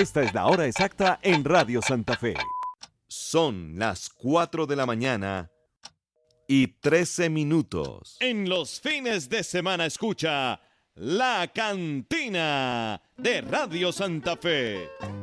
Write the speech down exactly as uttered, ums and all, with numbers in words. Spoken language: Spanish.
Esta es la hora exacta en Radio Santa Fe. Son las cuatro de la mañana y trece minutos. En los fines de semana escucha La Cantina de Radio Santa Fe.